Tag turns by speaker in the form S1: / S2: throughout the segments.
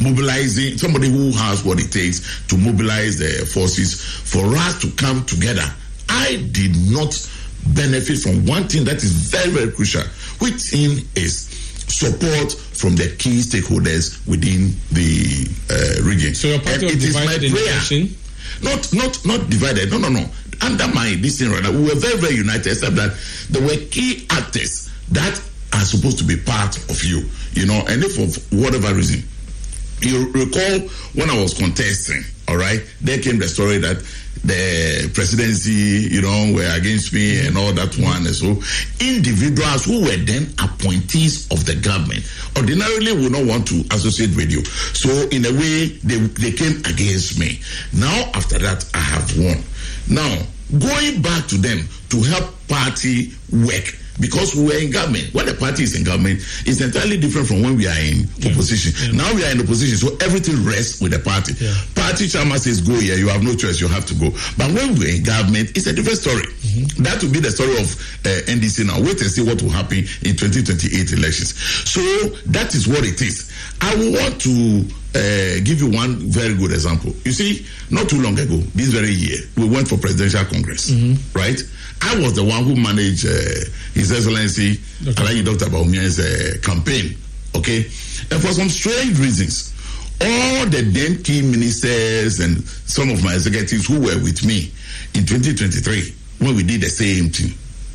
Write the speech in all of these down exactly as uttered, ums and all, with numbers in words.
S1: mobilizing, somebody who has what it takes to mobilize the forces for us to come together. I did not benefit from one thing that is very, very crucial, which is support from the key stakeholders within the uh, region.
S2: So your party was divided in the nation?
S1: Not, not, not divided. No, no, no. Under my this thing right now, we were very, very united, except that there were key actors that are supposed to be part of you, you know, and if for whatever reason, you recall when I was contesting, all right, there came the story that the presidency, you know, were against me and all that one. And so individuals who were then appointees of the government ordinarily would not want to associate with you. So in a way, they, they came against me. Now, after that, I have won. Now, going back to them to help party work, because we were in government. When the party is in government, it's entirely different from when we are in yeah. opposition. Yeah. Now we are in opposition, so everything rests with the party. Yeah. Party chairman says go here, you have no choice, you have to go. But when we're in government, it's a different story. Mm-hmm. That will be the story of uh, N D C now. Wait and see what will happen in twenty twenty-eight elections. So that is what it is. I want to uh, give you one very good example. You see, not too long ago, this very year, we went for presidential congress, mm-hmm. right? I was the one who managed uh, His Excellency Alayi Doctor Bawumia's uh, campaign, okay? And for some strange reasons, all the then key ministers and some of my executives who were with me in twenty twenty-three, when we did the same thing,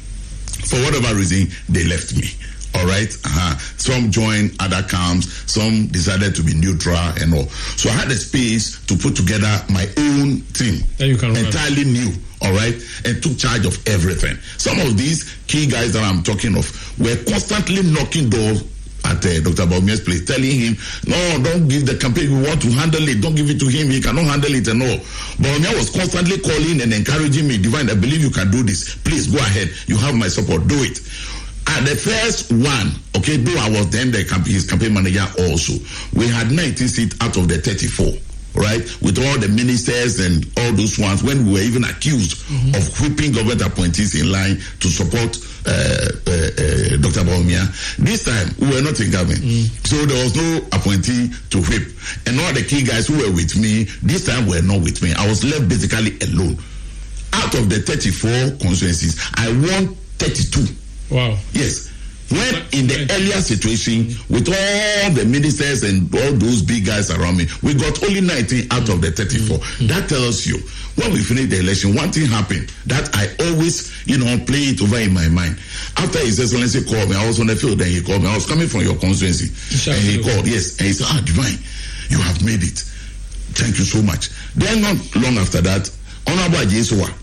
S1: for whatever reason, they left me. All right. Uh-huh. Some joined other camps. Some decided to be neutral and all. So I had the space to put together my own team,
S2: you can
S1: entirely new. All right, and took charge of everything. Some of these key guys that I'm talking of were constantly knocking doors at uh, Doctor Bawumia's place, telling him, "No, don't give the campaign. We want to handle it. Don't give it to him. He cannot handle it and all." Bawumia was constantly calling and encouraging me. Divine, I believe you can do this. Please go ahead. You have my support. Do it. At the first one, okay, though I was then the campaign, his campaign manager also, we had nineteen seats out of the thirty-four, right? With all the ministers and all those ones, when we were even accused mm-hmm. of whipping government appointees in line to support uh, uh, uh, Doctor Bawumia. This time, we were not in government. Mm. So there was no appointee to whip. And all the key guys who were with me, this time were not with me. I was left basically alone. Out of the thirty-four constituencies, I won thirty-two.
S2: Wow.
S1: Yes. When in the earlier situation, with all the ministers and all those big guys around me, we got only nineteen out of the thirty-four. Mm-hmm. That tells you, when we finished the election, one thing happened that I always, you know, play it over in my mind. After His Excellency called me, I was on the field, and he called me. I was coming from your constituency. Sure. And he called, yes. And he said, "Ah, Divine, you have made it. Thank you so much." Then not long after that, Honorable Ajesuwa,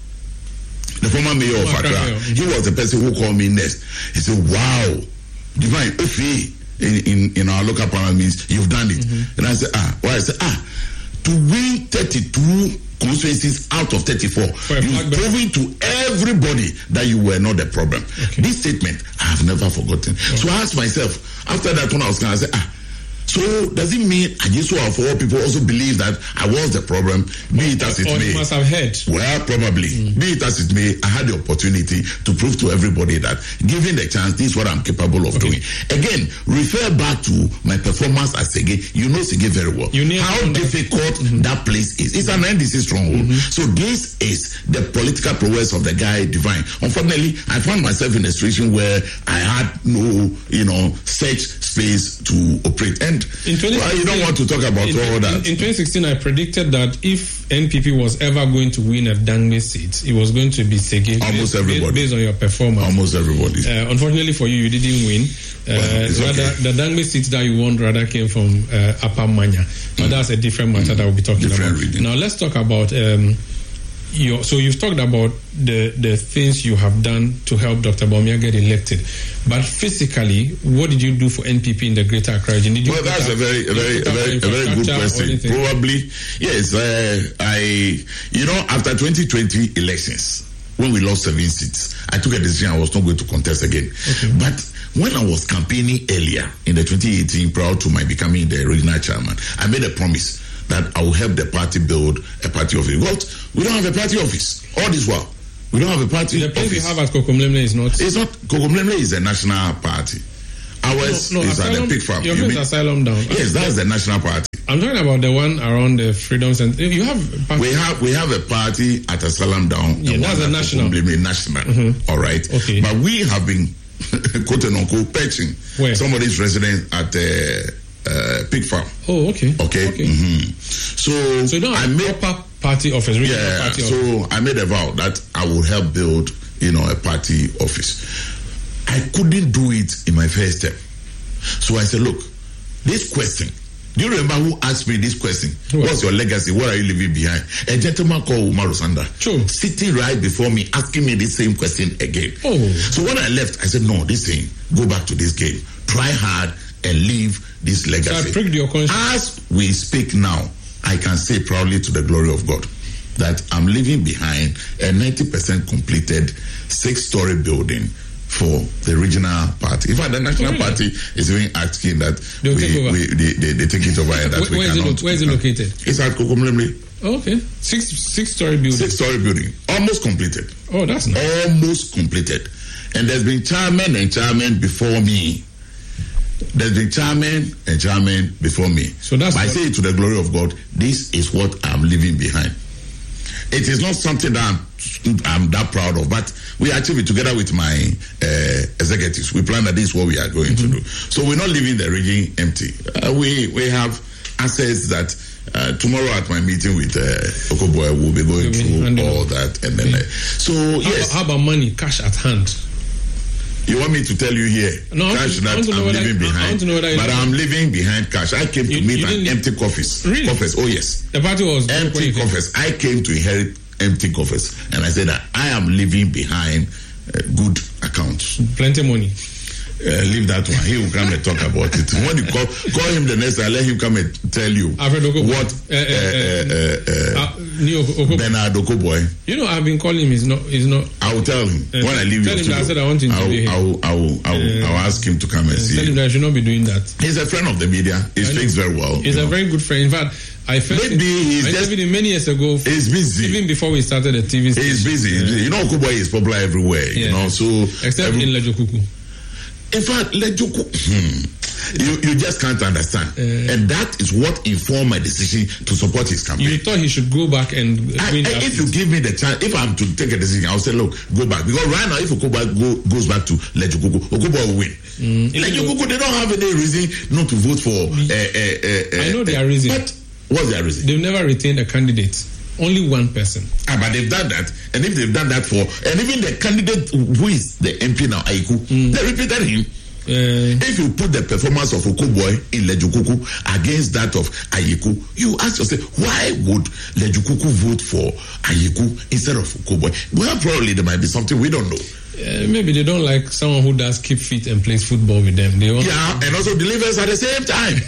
S1: the former mayor of Accra, mm-hmm. he was the person who called me next. He said, "Wow, Divine, okay, in, in, in our local parliament, you've done it." Mm-hmm. And I said, ah, well, I said, ah, to win thirty-two constituencies out of thirty-four, you've proven to everybody that you were not the problem. Okay. This statement, I have never forgotten. Okay. So I asked myself, after that when I was going, I said, ah, so does it mean Ajesuwa for all people also believe that I was the problem? Be it as it
S2: or
S1: may.
S2: You must have heard.
S1: Well, probably. Mm. Be it as it may, I had the opportunity to prove to everybody that given the chance, this is what I'm capable of okay. doing. Again, refer back to my performance as Sege. You know Sege very well. You know how difficult mm-hmm. that place is. It's an N D C stronghold. Mm-hmm. So this is the political prowess of the guy Divine. Unfortunately, I found myself in a situation where I had no, you know, such space to operate. And in well, you don't want to talk about
S2: in,
S1: all that.
S2: In, in twenty sixteen, I predicted that if N P P was ever going to win a Dangme seat, it was going to be Sege.
S1: Almost everybody.
S2: Based on your performance.
S1: Almost everybody.
S2: Uh, unfortunately for you, you didn't win. Uh, well, rather, okay. The Dangme seats that you won rather came from uh, Upper Manya. But mm. that's a different matter mm. that we'll be talking different about. Reading. Now, let's talk about... Um, Your, so you've talked about the, the things you have done to help Doctor Bawumia get elected, but physically, what did you do for N P P in the Greater Accra region? Did you
S1: well, that's a very, a very, a very, a very good question. Probably, yes. Uh, I, you know, after twenty twenty elections, when we lost seven seats, I took a decision I was not going to contest again. Okay. But when I was campaigning earlier in the twenty eighteen, prior to my becoming the regional chairman, I made a promise that I will help the party build a party office. Well, we don't have a party office. All this while, we don't have a party
S2: the place
S1: office.
S2: We have at Kokomlemle is not.
S1: It's not. Kokomlemle is a national party. Ours
S2: no, no,
S1: is
S2: asylum,
S1: at the pig farm.
S2: Your mean, asylum down.
S1: Yes, that's the national party.
S2: I'm talking about the one around the Freedom Center. You have
S1: party. we have we have a party at a Salam Down.
S2: Yeah, that's a national.
S1: National. Mm-hmm. All right.
S2: Okay.
S1: But we have been quote unquote patching somebody's residence at uh, uh, Pig Farm.
S2: Oh, okay.
S1: Okay.
S2: okay.
S1: Mm-hmm. So,
S2: so you don't have I made proper party office.
S1: Yeah.
S2: Party
S1: so
S2: office.
S1: I made a vow that I would help build, you know, a party office. I couldn't do it in my first term. So I said, look, this question. Do you remember who asked me this question? What? What's your legacy? What are you leaving behind? A gentleman called Umaru Sanda.
S2: True.
S1: Sitting right before me, asking me the same question again.
S2: Oh.
S1: So when I left, I said, no, this thing, go back to this game. Try hard and leave this legacy.
S2: So I pricked your conscience.
S1: As we speak now, I can say proudly to the glory of God that I'm leaving behind a ninety percent completed six-story building for the regional party. In fact, the national really? party is even asking that we, we, they, they, they take it over and that
S2: where,
S1: we
S2: where
S1: cannot.
S2: Is it, where is it located?
S1: It's at Kokomlemle.
S2: Oh, okay. Six six story building.
S1: Six story building. Almost completed.
S2: Oh, that's nice.
S1: Almost completed. And there's been chairman and chairman before me. There's been chairman and chairman before me.
S2: So that's
S1: I say it to the glory of God, this is what I'm leaving behind. It is not something that I'm, I'm that proud of, but we achieve it together with my uh, executives. We plan that this is what we are going mm-hmm. to do. So we're not leaving the region empty. Uh, we we have assets that uh, tomorrow at my meeting with uh, Okoboy, we'll be going through all that. And then, uh, so yes.
S2: How about, how about money, cash at hand?
S1: You want me to tell you here,
S2: no,
S1: cash that I'm leaving I, behind, I but I'm leaving behind cash. I came you, to meet an empty coffers.
S2: Really?
S1: Coffers. Oh yes.
S2: The party was
S1: empty coffers. I came to inherit empty coffers, and I said that I am leaving behind uh, good accounts.
S2: Plenty of money.
S1: Uh, leave that one. He will come and talk about it. When you call, call him the next time, let him come and tell you what uh, uh, uh, uh, uh, Bernard Okoboy.
S2: You know, I've been calling him. He's not. He's not.
S1: I will tell him uh, when I leave.
S2: Tell him that I said I want to
S1: I
S2: interview him.
S1: will, I will, I will, I will, uh, I will ask him to come and
S2: uh,
S1: see.
S2: Tell him that I should not be doing that.
S1: He's a friend of the media. He speaks very well.
S2: He's a know. very good friend. In fact, I first
S1: maybe he's
S2: I
S1: just
S2: him many years ago.
S1: He's busy.
S2: Even before we started the T V station.
S1: He's busy. Yeah. You know, Okoboy is popular everywhere. Yeah. You know, so
S2: except every, in Lejokuku.
S1: In fact, Lejokuku, hmm, you, you just can't understand. Uh, and that is what informed my decision to support his campaign.
S2: You thought he should go back and
S1: I, I, if you give me the chance, if I'm to take a decision, I'll say, look, go back. Because right now, if Okoboy go, goes back to Lejokuku, Okoboy will win. Mm, Lejokuku, they don't have any reason not to vote for. Uh, uh, uh,
S2: I know their reason.
S1: But what's their reason?
S2: They've never retained a candidate. Only one person.
S1: Ah, but they've done that. And if they've done that for, and even the candidate who is the M P now, Aiku, mm. they repeated him. Uh, if you put the performance of Okoboy in Lejokuku against that of Ayiku, you ask yourself, why would Lejokuku vote for Ayiku instead of Okoboy? Well, probably there might be something we don't know.
S2: Uh, maybe they don't like someone who does keep fit and plays football with them. They
S1: yeah, and also delivers at the same time.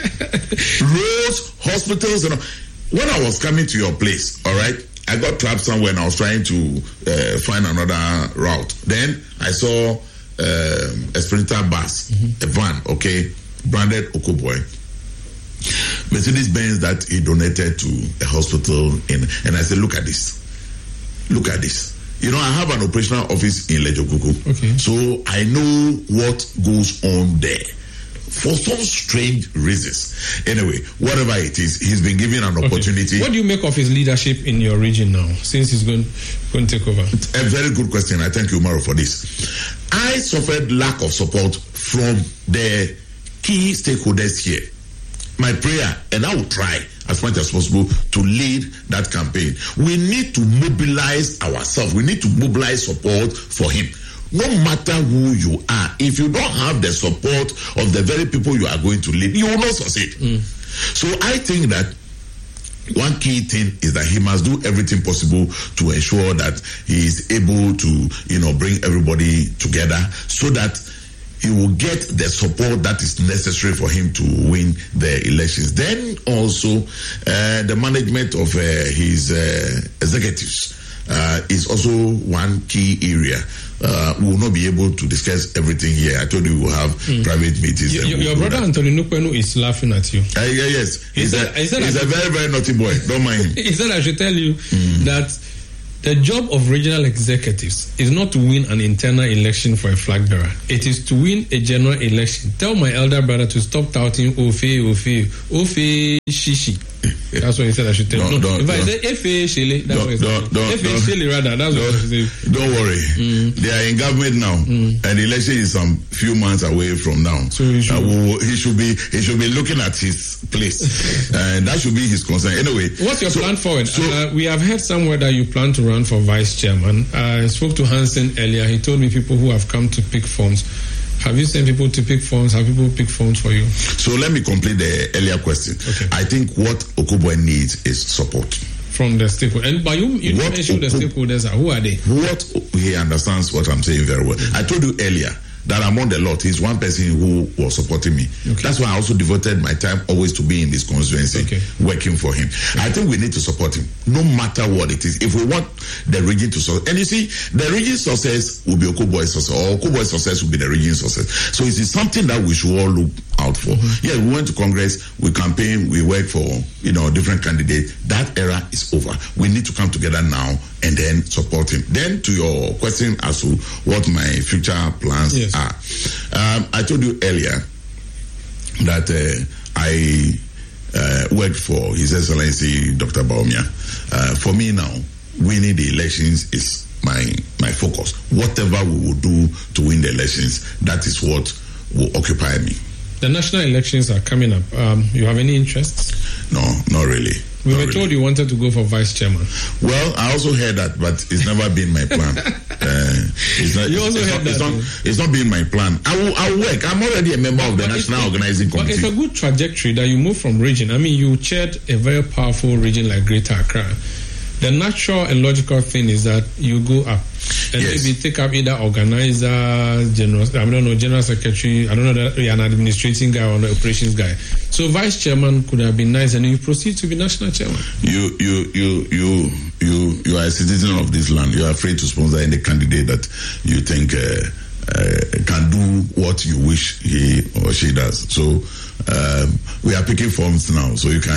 S1: Roads, hospitals, and all. When I was coming to your place, all right, I got trapped somewhere and I was trying to uh, find another route. Then I saw um, a Sprinter bus, mm-hmm. a van, okay, branded Okoboy. Mercedes-Benz that he donated to a hospital. In, and I said, look at this. Look at this. You know, I have an operational office in Lejokuku.
S2: Okay.
S1: So I know what goes on there. For some strange reasons. Anyway, whatever it is, he's been given an opportunity.
S2: Okay. What do you make of his leadership in your region now, since he's going, going to take over?
S1: A very good question. I thank you, Umaru, for this. I suffered lack of support from the key stakeholders here. My prayer, and I will try as much as possible to lead that campaign. We need to mobilize ourselves. We need to mobilize support for him. No matter who you are, if you don't have the support of the very people you are going to lead, you will not succeed. Mm. So I think that one key thing is that he must do everything possible to ensure that he is able to, you know, bring everybody together so that he will get the support that is necessary for him to win the elections. Then also, uh, the management of uh, his uh, executives uh, is also one key area. Uh, we will not be able to discuss everything here. I told you we will have mm. private meetings.
S2: Y- your brother Anthony Nukwenu is laughing at you.
S1: Uh, yeah, yes. He's, he said, a, he said he's a very, very naughty boy. Don't mind him.
S2: He said I should tell you mm. that The job of regional executives is not to win an internal election for a flag bearer. It is to win a general election. Tell my elder brother to stop touting Ofe, Ofe, Ofe Shishi. That's what he said I should tell
S1: you.
S2: No,
S1: don't,
S2: if I say Efe Shele, that's what he said. Efe Shele rather, that's what he said.
S1: Don't worry. Mm. They are in government now, mm. and the election is some few months away from now.
S2: So he should,
S1: uh, we'll, he should be he should be looking at his place, and that should be his concern. Anyway,
S2: what's your
S1: so,
S2: plan forward?
S1: So,
S2: uh, we have heard somewhere that you plan to run for vice chairman. I spoke to Hansen earlier. He told me people who have come to pick forms. Have you sent people to pick forms? Have people pick forms for you?
S1: So let me complete the earlier question.
S2: Okay.
S1: I think what Okubwa needs is support
S2: from the stakeholders. And by you, you mentioned the stakeholders are. Who are they?
S1: What he understands what I'm saying very well. Mm-hmm. I told you earlier that among the lot, he's one person who was supporting me. Okay. That's why I also devoted my time always to be in this constituency,
S2: okay.
S1: working for him. Okay. I think we need to support him, no matter what it is. If we want the region to success, and you see, the region's success will be Okubwa's success, or Okubwa's success will be the region's success. So it is something that we should all look out for. Mm-hmm. Yeah, we went to Congress, we campaign, we work for, you know, different candidates. That era is over. We need to come together now and then support him. Then to your question as to what my future plans
S2: yes.
S1: are. Um, I told you earlier that uh, I uh, worked for His Excellency Doctor Bawumia. Uh, for me now, winning the elections is my my focus. Whatever we will do to win the elections, that is what will occupy me.
S2: The national elections are coming up. Um, you have any interests?
S1: No, not really.
S2: We
S1: not
S2: were
S1: really.
S2: told you wanted to go for vice chairman.
S1: Well, I also heard that, but it's never been my plan. uh, it's not,
S2: you also
S1: it's
S2: heard
S1: not,
S2: that.
S1: It's not, it's not been my plan. I will, I will work. I'm already a member but, of the National Organizing Committee.
S2: But it's a good trajectory that you move from region. I mean, you chaired a very powerful region like Greater Accra. The natural and logical thing is that you go up and
S1: yes.
S2: maybe take up either organizer, general, I don't know, general secretary, I don't know, that you're an administrating guy or an operations guy. So vice chairman could have been nice, and you proceed to be national chairman.
S1: You, you, you, you, you, you are a citizen of this land. You are afraid to sponsor any candidate that you think uh, uh, can do what you wish he or she does. So. Um, we are picking forms now, so you can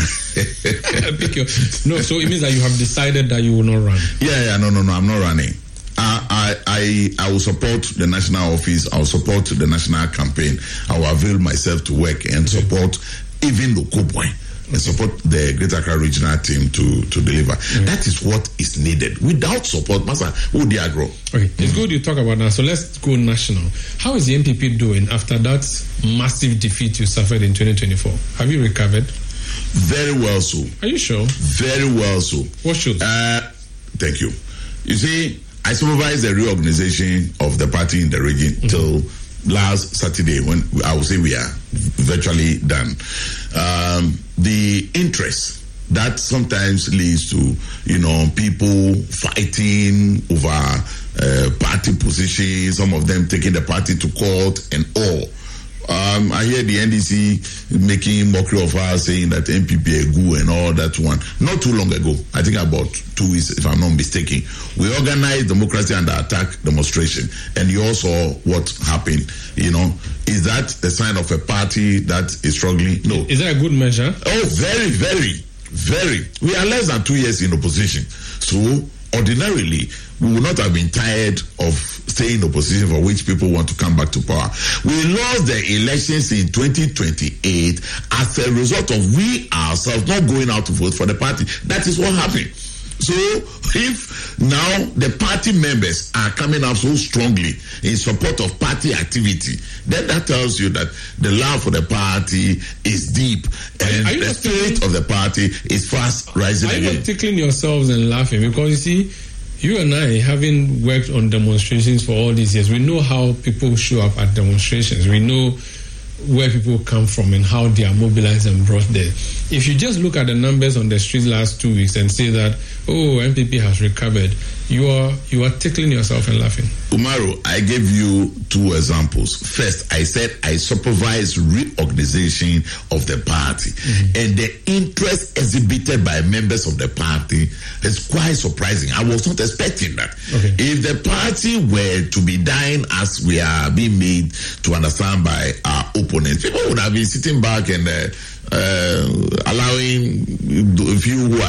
S2: pick your, no. So it means that you have decided that you will not run.
S1: Yeah, yeah, no, no, no. I'm not running. I, I, I, I will support the national office. I will support the national campaign. I will avail myself to work and okay. support even Okubwa and support the Greater Accra regional team to, to deliver. Mm-hmm. That is what is needed. Without support, Master, who would they grow?
S2: Okay, it's mm-hmm. good you talk about that. So let's go national. How is the N P P doing after that massive defeat you suffered in twenty twenty-four? Have you recovered?
S1: Very well, so.
S2: Are you sure?
S1: Very well, so.
S2: What should?
S1: Uh, thank you. You see, I supervised the reorganization of the party in the region mm-hmm. till last Saturday, when I would say we are virtually done. Um, the interest that sometimes leads to, you know, people fighting over uh, party positions, some of them taking the party to court and all. Um, I hear the N D C making mockery of us, saying that N P P are good and all that one. Not too long ago, I think about two weeks, if I'm not mistaken, we organized Democracy Under Attack demonstration, and you all saw what happened. You know, is that a sign of a party that is struggling? No.
S2: Is that a good measure?
S1: Oh, very, very, very. We are less than two years in opposition, so ordinarily we would not have been tired of staying in opposition for which people want to come back to power. We lost the elections in twenty twenty-eight as a result of we ourselves not going out to vote for the party. That is what happened. So if now the party members are coming up so strongly in support of party activity, then that tells you that the love for the party is deep and
S2: are you
S1: the spirit tickling, of the party is fast rising
S2: again. Are you
S1: again.
S2: not tickling yourselves and laughing? Because you see, you and I, having worked on demonstrations for all these years, we know how people show up at demonstrations. We know where people come from and how they are mobilized and brought there. If you just look at the numbers on the streets last two weeks and say that, oh, N P P has recovered, you are you are tickling yourself and laughing.
S1: Umaru, I gave you two examples. First, I said I supervised reorganization of the party. Mm-hmm. And the interest exhibited by members of the party is quite surprising. I was not expecting that.
S2: Okay.
S1: If the party were to be dying as we are being made to understand by our opponents, people would have been sitting back and uh, uh, allowing a few who are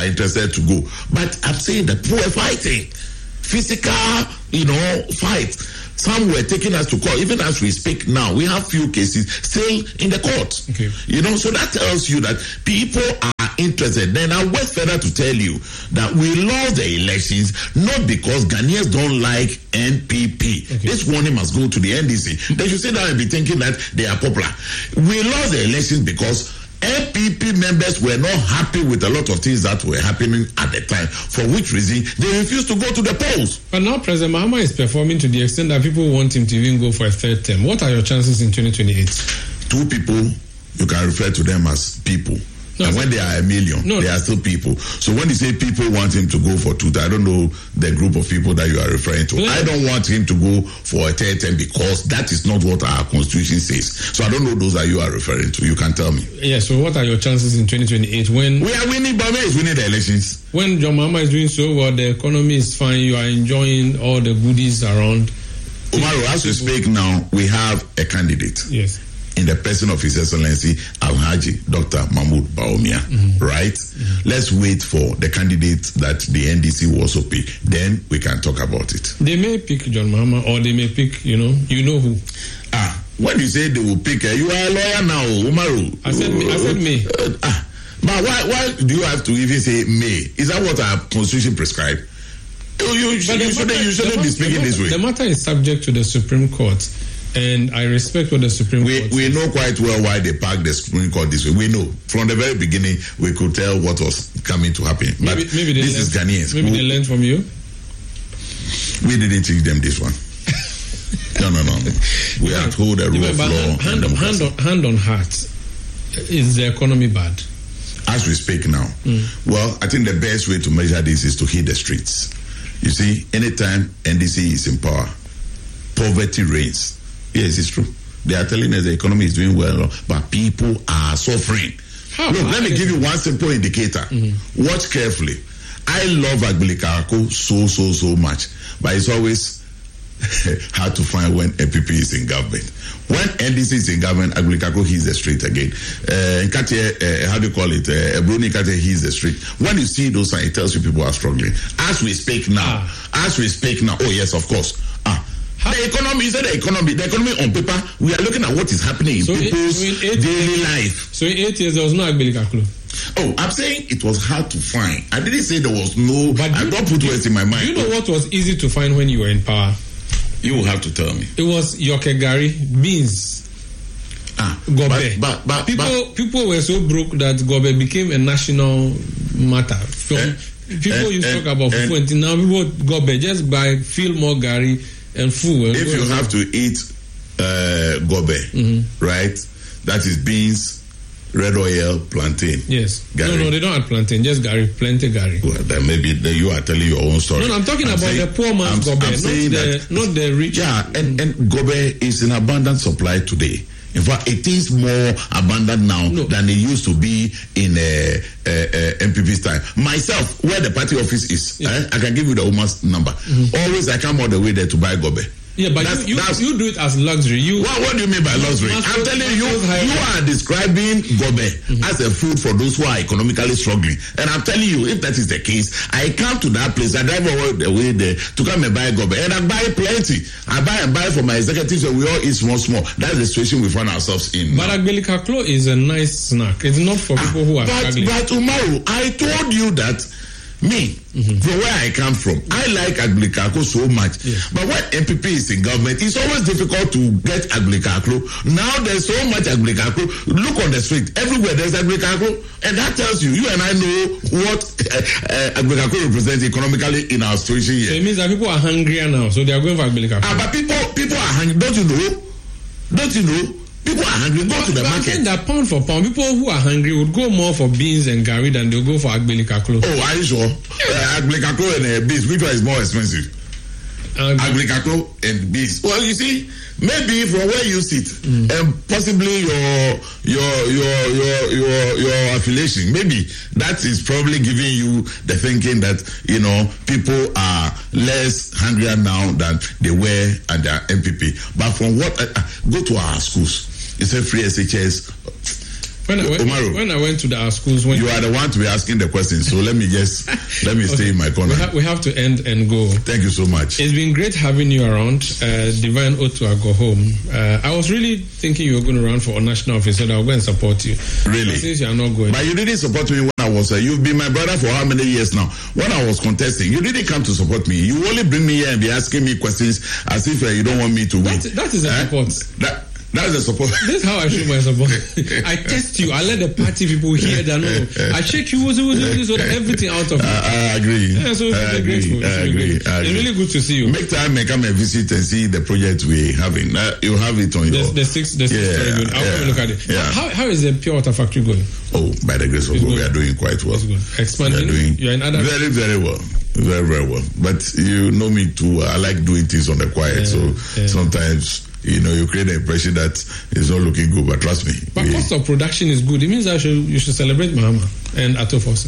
S1: are interested to go. But I'm saying that poor fighting, physical, you know, fight. Some were taking us to court. Even as we speak now, we have few cases still in the court.
S2: Okay.
S1: You know, so that tells you that people are interested. Then I went further to tell you that we lost the elections not because Ghanaians don't like N P P. Okay. This warning must go to the N D C. They should sit down and be thinking that they are popular. We lost the elections because N P P members were not happy with a lot of things that were happening at the time, for which reason they refused to go to the polls.
S2: But now President Mahama is performing to the extent that people want him to even go for a third term. What are your chances in twenty twenty-eight?
S1: Two people, you can refer to them as people. No, and when they are a million, no, they are still people. So when you say people want him to go for two, I don't know the group of people that you are referring to. I don't want him to go for a third term because that is not what our constitution says. So I don't know those that you are referring to. You can tell me.
S2: Yeah, so what are your chances in twenty twenty-eight when...
S1: We are winning, Bama is winning the elections.
S2: When John Mahama is doing so well, the economy is fine, you are enjoying all the goodies around.
S1: Umaru, as we speak now, we have a candidate.
S2: Yes.
S1: In the person of His Excellency Alhaji Doctor Mahmoud Bawumia, mm-hmm. right? Mm-hmm. Let's wait for the candidate that the N D C will also pick. Then we can talk about it.
S2: They may pick John Mahama or they may pick, you know, you know who.
S1: Ah, when you say they will pick, uh, you are a lawyer now, Umaru.
S2: I said me. I said me.
S1: Uh, ah, but why, why do you have to even say may? Is that what our constitution prescribes? You, you, you shouldn't, you shouldn't be speaking
S2: the,
S1: this way.
S2: The matter is subject to the Supreme Court. And I respect what the Supreme
S1: we,
S2: Court
S1: We
S2: says.
S1: know quite well why they packed the Supreme Court this way. We know. From the very beginning, we could tell what was coming to happen. But
S2: maybe, maybe
S1: this is Ghanaians.
S2: Maybe who, they learned from you?
S1: We didn't teach them this one. no, no, no. no. We have to hold the rule of law
S2: hand, hand,
S1: and
S2: hand, on, hand on heart, is the economy bad?
S1: As we speak now, mm. well, I think the best way to measure this is to hit the streets. You see, anytime N D C is in power, poverty reigns. Yes, it's true. They are telling us the economy is doing well, but people are suffering. How? Look, let me give you one simple indicator. Mm-hmm. Watch carefully. I love Agbelikako so, so, so much, but it's always hard to find when N P P is in government. When N D C is in government, Agbelikako hits the street again. Uh, Nkate, uh, how do you call it? Uh, Bruni Nkate hits the street. When you see those signs, it tells you people are struggling. As we speak now, ah. as we speak now, oh yes, of course. Ah. The economy, is the economy, the economy on paper, we are looking at what is happening in so people's in, so in daily years, life.
S2: So in eight years, there was no Agbelikako.
S1: Oh, I'm saying it was hard to find. I didn't say there was no, but I don't put words in my mind.
S2: You know what was easy to find when you were in power?
S1: You will have to tell me.
S2: It was Yoke Gari, beans.
S1: Ah,
S2: Gobe.
S1: But, but, but,
S2: people,
S1: but,
S2: people were so broke that Gobe became a national matter. From, eh, people eh, used to eh, talk about eh, food, and now people Gobe just buy, feel more Gari. And food.
S1: If you have to eat uh, gobe, mm-hmm. right? That is beans, red oil, plantain.
S2: Yes.
S1: Gari.
S2: No, no, they don't add plantain, just gari, plenty gari.
S1: Well, then maybe then you are telling your own story.
S2: No, no I'm talking I'm about saying, the poor man's I'm, gobe, I'm not, the, that, not the rich.
S1: Yeah, and, and gobe is in abundant supply today. In fact, it is more abundant now no. than it used to be in uh, uh, uh, N P P's time. Myself, where the party office is, yeah. eh, I can give you the woman's number. Mm-hmm. Always, I come all the way there to buy gobe.
S2: Yeah, but that's, you, you, you do it as luxury. You
S1: what, what do you mean by luxury? I'm telling you, you are describing gobe mm-hmm. as a food for those who are economically struggling. And I'm telling you, if that is the case, I come to that place, I drive all the way there to come and buy gobe. And I buy plenty. I buy and buy for my executives, and we all eat small, small. That's the situation we find ourselves in.
S2: But Agbelikako is a nice snack. It's not for people ah, who are
S1: but,
S2: struggling.
S1: But Umaru, I told you that me, mm-hmm. from where I come from, I like Agbelikako so much. Yeah. But when N P P is in government, it's always difficult to get Agbelikako. Now there's so much Agbelikako. Look on the street, everywhere there's Agbelikako, and that tells you, you and I know what uh, uh, Agbelikako represents economically in our situation here.
S2: So it means that people are hungrier now, so they are going for Agbelikako.
S1: Ah, but people, people are hungry. Don't you know? Don't you know? People are hungry. Go but, to the market.
S2: I'm saying that pound for pound, people who are hungry would go more for beans and gari than they'll go for Agbelikako.
S1: Oh, are you sure? Uh, Agbelikako and uh, beans, which one is more expensive? Um, Agbelikako and beans. Well, you see, maybe from where you sit, mm. and possibly your your your your your your affiliation, maybe that is probably giving you the thinking that you know people are less hungrier now than they were at their N P P. But from what uh, go to our schools. It's a free S H S.
S2: When I, went, when I went to the, our schools, when
S1: you are the one to be asking the questions, so let me just let me okay. stay in my corner.
S2: We, ha- we have to end and go.
S1: Thank you so much.
S2: It's been great having you around. Uh, Divine Otu, I go home. Uh, I was really thinking you were going to run for a national office, so I'll go and support you.
S1: Really?
S2: But since you are not going,
S1: but you didn't support me when I was. Uh, you've been my brother for how many years now? When I was contesting, you didn't come to support me. You only bring me here and be asking me questions as if uh, you don't want me to win.
S2: That, that is a uh, support.
S1: That. That's the support.
S2: This is how I show my support. I test you. I let the party people hear that. No, I check you. So that everything out of you.
S1: I, I agree.
S2: Yeah, so
S1: I agree.
S2: Grateful.
S1: I agree.
S2: It's, I agree. It's really good to see you.
S1: Make time and come and visit and see the project we're having. Uh, you have it on your.
S2: The, the six, the six
S1: yeah,
S2: very good. I'll
S1: yeah,
S2: look at it.
S1: Yeah.
S2: How how is the pure water factory going?
S1: Oh, by the grace of God, we are doing quite well.
S2: It's good. Expanding.
S1: We are doing
S2: You're in other
S1: very, very well. Very, very well. But you know me too. I like doing things on the quiet. Yeah, so yeah. sometimes. You know, you create the impression that it's not looking good, but trust me.
S2: But yeah. cost of production is good. It means that should, you should celebrate Mahama and Atofosa.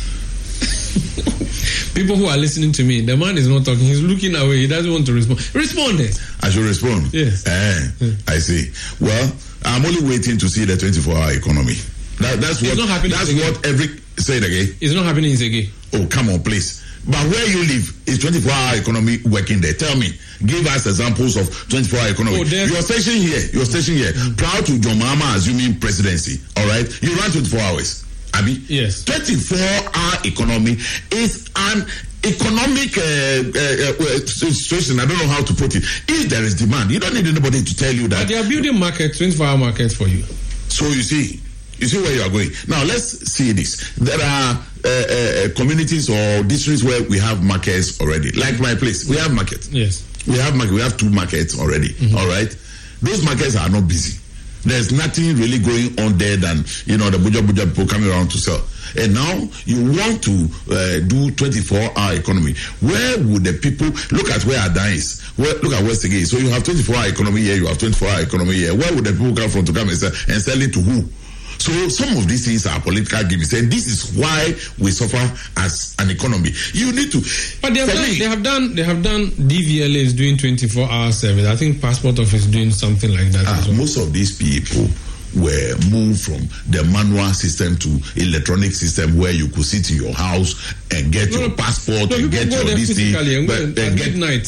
S2: People who are listening to me, the man is not talking. He's looking away. He doesn't want to respond. Respond.
S1: I should respond?
S2: Yes.
S1: Eh, yeah. I see. Well, I'm only waiting to see the twenty-four hour economy. That, that's
S2: it's
S1: what,
S2: not happening
S1: that's what every... Say it again.
S2: It's not happening in Zege.
S1: Oh, come on, please. But where you live, is twenty-four hour economy working there? Tell me. Give us examples of twenty-four hour economy. Oh, your station here, your station here, mm-hmm. proud to John Mahama assuming presidency, all right? You run twenty-four hours, Abi?
S2: Yes.
S1: twenty-four hour economy is an economic uh, uh, uh, situation. I don't know how to put it. If there is demand, you don't need anybody to tell you that.
S2: But they are building market, twenty-four hour markets for you.
S1: So you see, you see where you are going. Now let's see this. There are uh, uh, communities or districts where we have markets already. Like my place, we have markets.
S2: Yes.
S1: We have market. We have two markets already. Mm-hmm. All right. Those markets are not busy. There's nothing really going on there than, you know, the buja buja people coming around to sell. And now you want to uh, do twenty-four hour economy. Where would the people look at where Adan is? Where, look at West again. So you have twenty-four hour economy here. You have twenty-four hour economy here. Where would the people come from to come and sell, and sell it to who? So some of these things are political gimmicks, and this is why we suffer as an economy. You need to.
S2: But they have, done, me, they have done. They have done. D V L A is doing twenty-four hour service. I think Passport Office is doing something like that.
S1: Uh,
S2: as well.
S1: Most of these people were moved from the manual system to electronic system, where you could sit in your house and get no, your passport
S2: no,
S1: and get your this thing.
S2: And but, and at get, midnight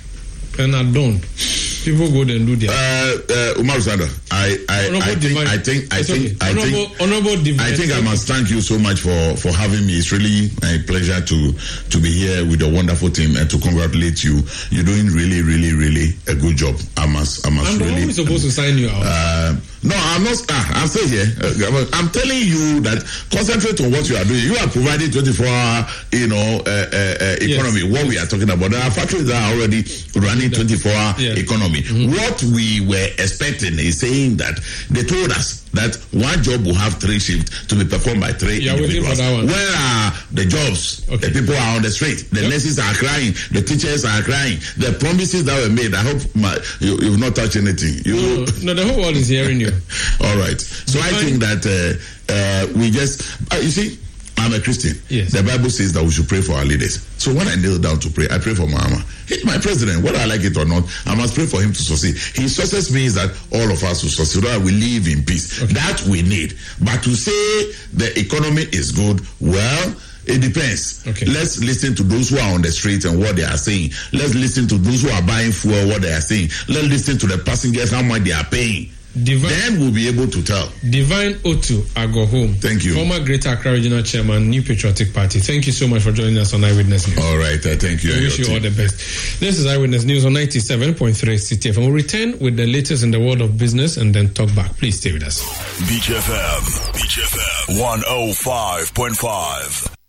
S2: and at dawn. People go there and do their.
S1: Uh, uh, Umar Sanda, I, I, I think, I think, I think,
S2: okay.
S1: I
S2: honorable,
S1: think,
S2: honorable
S1: I think I must thank you so much for, for having me. It's really a pleasure to to be here with your wonderful team and to congratulate you. You're doing really, really, really a good job. I must, I must
S2: I'm
S1: really.
S2: I'm supposed to sign you out.
S1: Uh, no, I'm not. Ah, I'm still here. Uh, I'm telling you that concentrate on what you are doing. You are providing twenty-four hour, you know, uh, uh, uh, economy. Yes. What we are talking about. There are factories that are already running twenty-four hour yes. economy. Mm-hmm. What we were expecting is saying that they told us that one job will have three shifts to be performed by three
S2: yeah,
S1: individuals. Where are the jobs?
S2: Okay.
S1: The people are on the street. The yep. nurses are crying. The teachers are crying. The promises that were made. I hope my, you, you've not touched anything. You,
S2: no, no, the whole world is hearing you.
S1: All right. So I think that uh, uh, we just, uh, you see, I'm a Christian.
S2: Yes.
S1: The Bible says that we should pray for our leaders. So when I kneel down to pray, I pray for Mahama. He's my president. Whether I like it or not, I must pray for him to succeed. His success means that all of us will succeed, that we live in peace. Okay. That we need. But to say the economy is good, well, it depends.
S2: Okay.
S1: Let's listen to those who are on the street and what they are saying. Let's listen to those who are buying fuel, what they are saying. Let's listen to the passengers, how much they are paying. Divine, then we'll be able to tell.
S2: Divine Otu, I go home.
S1: Thank you.
S2: Former Greater Accra Regional Chairman, New Patriotic Party. Thank you so much for joining us on Eyewitness News.
S1: All right, uh, thank you.
S2: I wish you
S1: team.
S2: all the best. This is Eyewitness News on ninety-seven point three C T F. And we'll return with the latest in the world of business and then talk back. Please stay with us.
S3: Beach F M, Beach F M, one oh five point five.